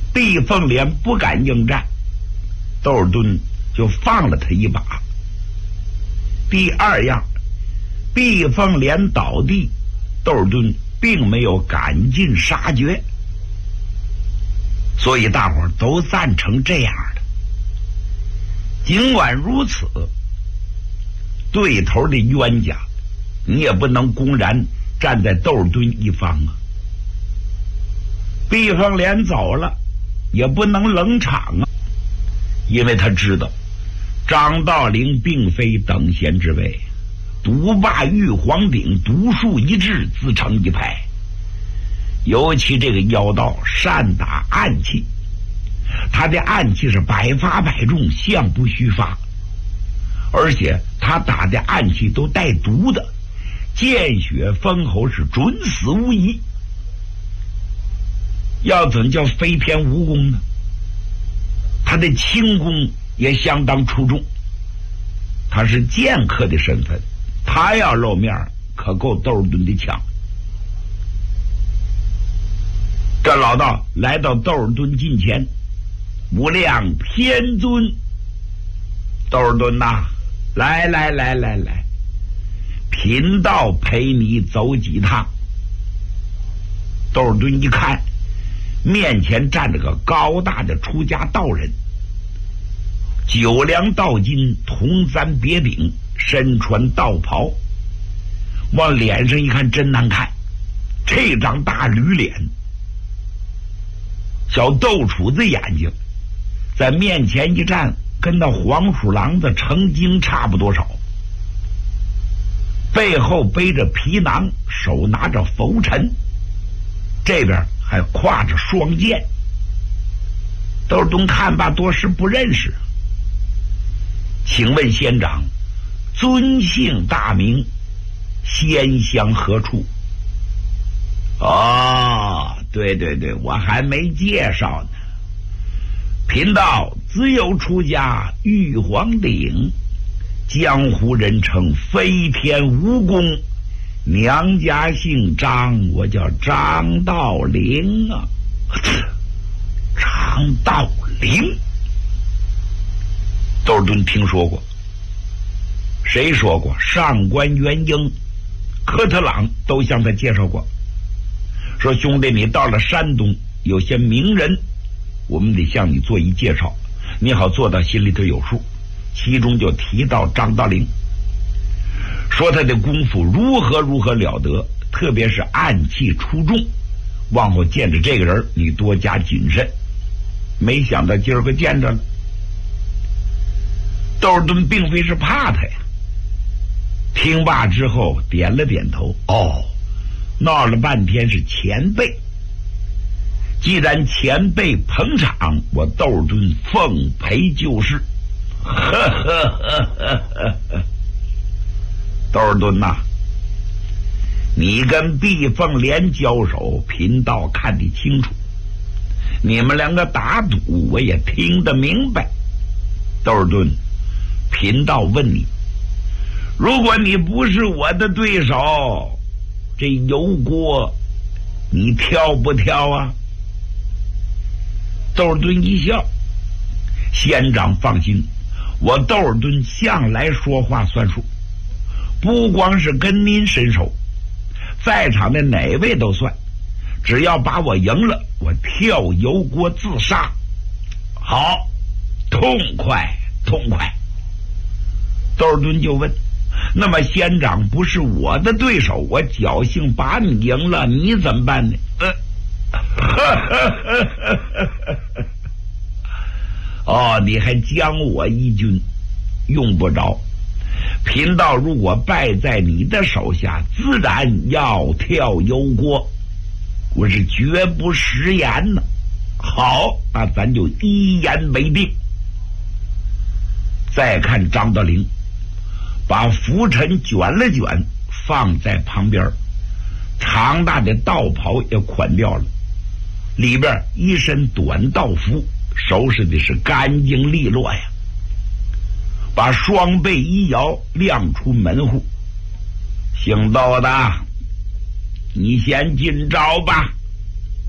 毕凤莲不敢应战，窦尔敦就放了他一把。第二样，毕凤莲倒地，窦尔敦并没有赶尽杀绝，所以大伙儿都赞成这样的。尽管如此，对头的冤家你也不能公然站在窦尔敦一方啊。毕凤莲走了也不能冷场啊，因为他知道张道陵并非等闲之辈，独霸玉皇鼎，独树一帜，自成一派。尤其这个妖道善打暗器，他的暗器是百发百中，象不虚发，而且他打的暗器都带毒的，见血封喉，是准死无疑。要怎叫飞天蜈蚣呢？他的轻功也相当出众，他是剑客的身份，他要露面可够窦尔敦的强。这老道来到窦尔敦近前，无量天尊，窦尔敦呐，来，贫道陪你走几趟。窦尔敦一看，面前站着个高大的出家道人，九梁道金，铜簪别顶，身穿道袍，往脸上一看真难看，这张大驴脸，小豆杵子眼睛，在面前一站，跟那黄鼠狼子成精差不多少。背后背着皮囊，手拿着拂尘，这边还挎着双剑。窦尔敦看罢多时不认识，请问仙长，尊姓大名，仙乡何处？哦，对，我还没介绍呢。贫道自幼出家玉皇鼎，江湖人称飞天蜈蚣，娘家姓张，我叫张道陵啊。张道陵，窦尔敦听说过。谁说过？上官元英、科特朗都向他介绍过，说兄弟，你到了山东，有些名人，我们得向你做一介绍，你好做到心里头有数。其中就提到张道陵，说他的功夫如何了得，特别是暗器出众，往后见着这个人你多加谨慎。没想到今儿个见着了。窦尔敦并非是怕他呀，听罢之后点了点头。哦，闹了半天是前辈，既然前辈捧场，我窦尔敦奉陪就是。窦尔敦呐，你跟毕凤莲交手，贫道看得清楚，你们两个打赌我也听得明白。窦尔敦，贫道问你，如果你不是我的对手，这油锅你挑不挑啊？窦尔敦一笑，仙长放心，我窦尔敦向来说话算数，不光是跟您伸手，在场的哪位都算，只要把我赢了，我跳油锅自杀。好，痛快。窦尔敦就问，那么仙长不是我的对手，我侥幸把你赢了，你怎么办呢？哦，你还将我一军，用不着。贫道如果败在你的手下，自然要跳油锅，我是绝不食言呢。好，那咱就一言为定。再看张道陵，把拂尘卷了卷，放在旁边，长大的道袍也捆掉了，里边一身短道服，收拾的是干净利落呀。把双背一摇，亮出门户。姓窦的，你先进招吧。